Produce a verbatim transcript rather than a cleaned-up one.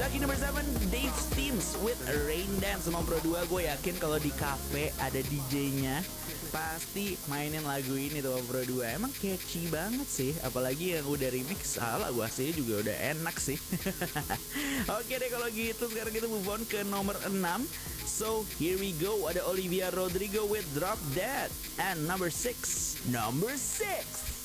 Lucky number seven, Dave Steams with Rain Dance. Nomor dua, gue yakin kalau di cafe ada D J-nya pasti mainin lagu ini tuh Pro dua. Emang catchy banget sih, apalagi yang udah remix. Ah, lagu aslinya juga udah enak sih. Oke deh kalau gitu, sekarang kita move on ke nomor enam. So here we go, ada Olivia Rodrigo with Drop Dead. And number six, number six